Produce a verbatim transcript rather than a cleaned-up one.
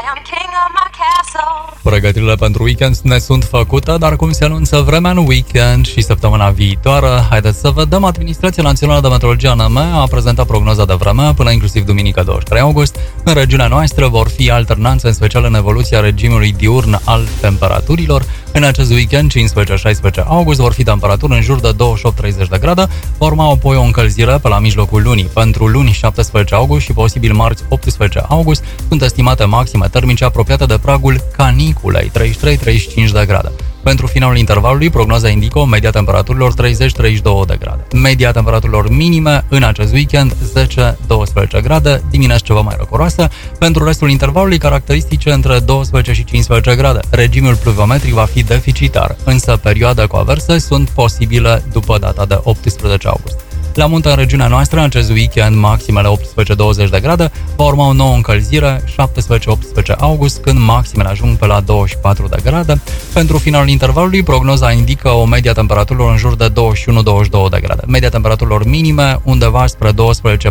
Pregătirile pentru weekend ne sunt făcute, dar cum se anunță vremea în weekend și săptămâna viitoare, haideți să vedem. Administrația Națională de Meteorologie A N M a prezentat prognoza de vreme până inclusiv duminică douăzeci și trei august. În regiunea noastră vor fi alternanțe, în special în evoluția regimului diurn al temperaturilor. În acest weekend, cincisprezece șaisprezece august, vor fi temperaturi în jur de douăzeci și opt treizeci de grade, va urma apoi o încălzire pe la mijlocul lunii. Pentru luni șaptesprezece august și posibil marți optsprezece august sunt estimate maxime termice apropiate de pragul caniculei, treizeci și trei treizeci și cinci de grade. Pentru finalul intervalului, prognoza indică o media temperaturilor treizeci treizeci și doi de grade. Media temperaturilor minime în acest weekend zece douăsprezece grade, dimineața ceva mai răcoroasă. Pentru restul intervalului, caracteristice între douăsprezece și cincisprezece grade. Regimul pluviometric va fi deficitar, însă perioade cu averse sunt posibile după data de optsprezece august. La munte în regiunea noastră, în acest weekend, maximele optsprezece douăzeci de grade, va urma o nouă încălzire, șaptesprezece optsprezece august, când maximele ajung pe la douăzeci și patru de grade. Pentru finalul intervalului, prognoza indică o media temperaturilor în jur de douăzeci și unu douăzeci și doi de grade. Media temperaturilor minime undeva spre douăsprezece